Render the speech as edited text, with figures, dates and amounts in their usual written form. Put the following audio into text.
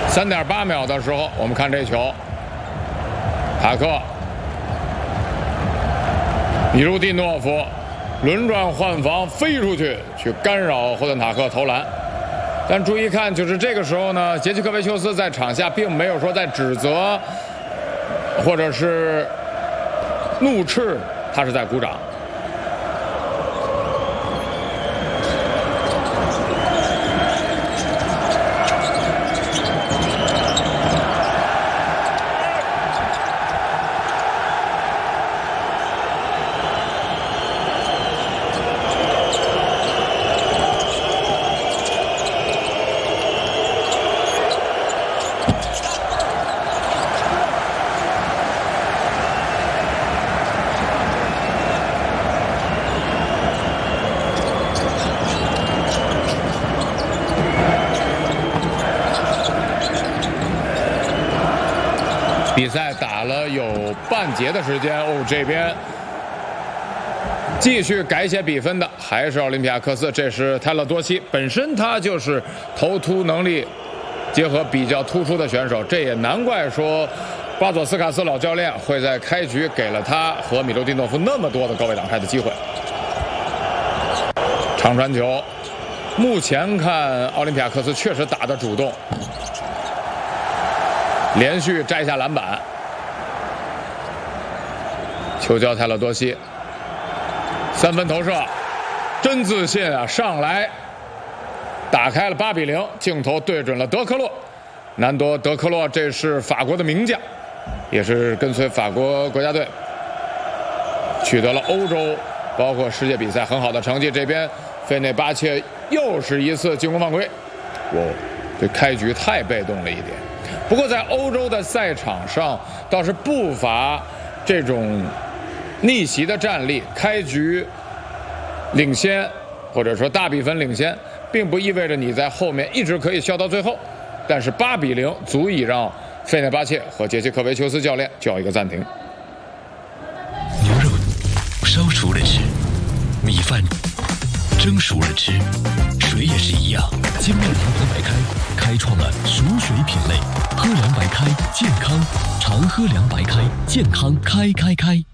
3.8秒的时候，我们看这球，塔克、米卢蒂诺夫轮转换防飞出去，去干扰霍顿塔克投篮。但注意看，就是这个时候呢，杰西科维丘斯在场下并没有说在指责，或者是怒斥，他是在鼓掌。比赛打了有半节的时间哦，这边继续改写比分的还是奥林匹亚克斯，这是泰勒多西，本身他就是投突能力结合比较突出的选手，这也难怪说巴佐斯卡斯老教练会在开局给了他和米卢蒂诺夫那么多的高位挡拆的机会。长传球，目前看奥林匹亚克斯确实打得主动。连续摘下篮板，球交泰勒多西，3分投射，真自信啊！上来打开了8比0，镜头对准了德克洛，南多·德克洛，这是法国的名将，也是跟随法国国家队取得了欧洲包括世界比赛很好的成绩。这边费内巴切又是一次进攻犯规，哇，这开局太被动了一点。不过在欧洲的赛场上倒是不乏这种逆袭的战例，开局领先或者说大比分领先，并不意味着你在后面一直可以笑到最后，但是8比0足以让费内巴切和杰西科维丘斯教练叫一个暂停。 牛肉烧熟了吃，米饭蒸熟了吃，水也是一样。精酿堂皇白开开创了熟水品类，喝凉白开健康，常喝凉白开健康开开开。